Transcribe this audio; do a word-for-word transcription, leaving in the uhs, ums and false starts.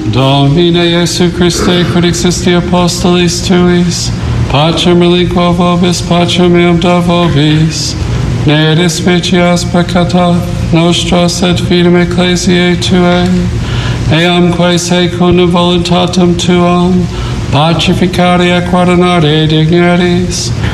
Domine Iesu Christe, quid existi apostolis tuis, pacem reliquo vobis, pacem meum da vobis, ne dispicias peccata nostra, sed fidem ecclesiae tuae, eamque secundum voluntatem tuam, pacificare et guardinare dignities,